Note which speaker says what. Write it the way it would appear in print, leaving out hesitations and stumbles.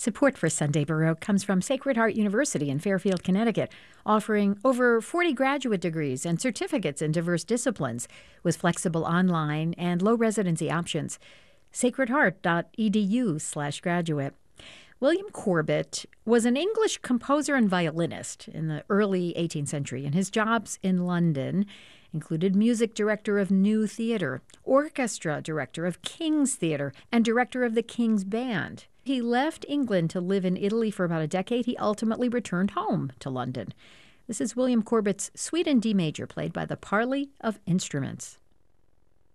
Speaker 1: Support for Sunday Baroque comes from Sacred Heart University in Fairfield, Connecticut, offering over 40 graduate degrees and certificates in diverse disciplines with flexible online and low residency options. sacredheart.edu/graduate. William Corbett was an English composer and violinist in the early 18th century, and his jobs in London included music director of New Theatre, orchestra director of King's Theatre, and director of the King's Band. He left England to live in Italy for about a decade. He ultimately returned home to London. This is William Corbett's Suite in D major, played by the Parley of Instruments.